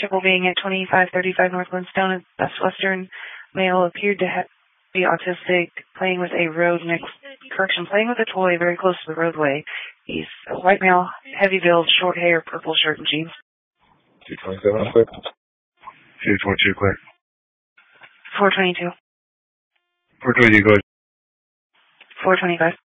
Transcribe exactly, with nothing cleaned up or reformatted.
Triple being at twenty-five thirty-five North Glenstone, Best Western. Male appeared to ha- be autistic, playing with a road next, correction, playing with a toy very close to the roadway. He's a white male, heavy build, short hair, purple shirt and jeans. two twenty-seven, quick. two twenty-two, quick. four twenty-two. four twenty-two, good. four twenty-five.